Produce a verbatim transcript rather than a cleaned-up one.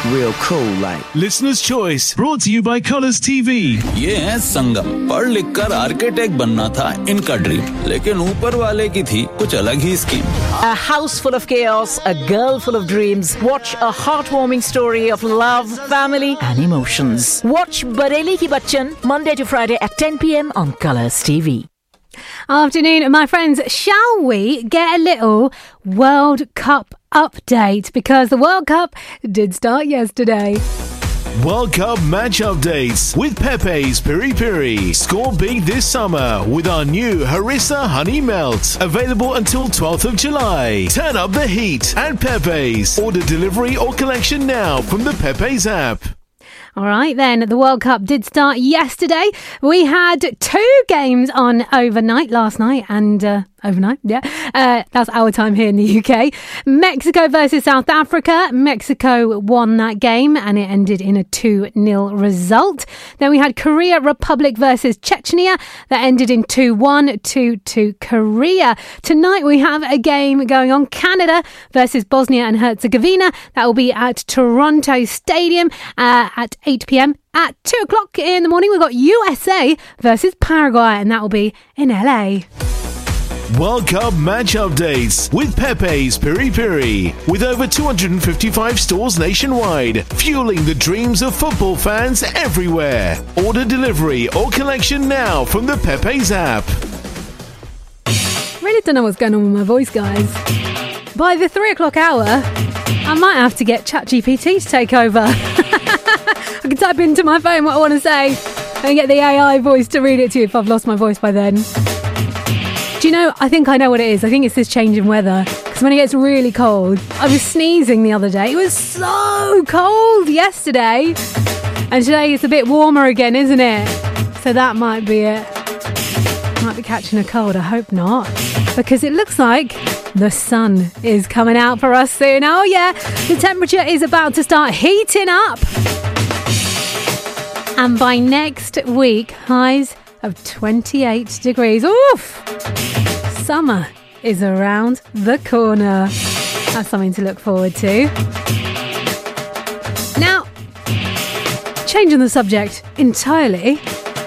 real cool like. Listener's Choice brought to you by Colours T V. ये है संगम। पढ़ लिख कर आर्किटेक्ट बनना था इनका ड्रीम, लेकिन ऊपर वाले की थी कुछ अलग ही scheme. A house full of chaos, a girl full of dreams. Watch a heartwarming story of love, family and emotions. Watch Bareli Ki Bachchan Monday to Friday at ten p.m. on Colours T V. Afternoon, my friends. Shall we get a little World Cup update? Because the World Cup did start yesterday. World Cup match updates with Pepe's Piri Piri. Score big this summer with our new Harissa Honey Melt. Available until twelfth of July. Turn up the heat at Pepe's. Order delivery or collection now from the Pepe's app. All right, then, the World Cup did start yesterday. We had two games on overnight last night and uh, overnight, yeah. Uh, that's our time here in the U K. Mexico versus South Africa. Mexico won that game and it ended in a two nil result. Then we had Korea Republic versus Chechnya. That ended in two one, two to Korea. Tonight we have a game going on. Canada versus Bosnia and Herzegovina. That will be at Toronto Stadium uh, at eight p.m. At two o'clock in the morning, we've got U S A versus Paraguay, and that will be in L A. World Cup match updates with Pepe's Piri Piri. With over two hundred fifty-five stores nationwide, fueling the dreams of football fans everywhere. Order delivery or collection now from the Pepe's app. Really don't know what's going on with my voice, guys. By the three o'clock hour, I might have to get ChatGPT to take over. I can type into my phone what I want to say and get the A I voice to read it to you if I've lost my voice by then. Do you know, I think I know what it is. I think it's this change in weather. Because when it gets really cold, I was sneezing the other day. It was so cold yesterday. And today it's a bit warmer again, isn't it? So that might be it. Might be catching a cold. I hope not. Because it looks like the sun is coming out for us soon. Oh yeah, the temperature is about to start heating up. And by next week, highs of twenty-eight degrees. Oof! Summer is around the corner. That's something to look forward to. Now, changing the subject entirely,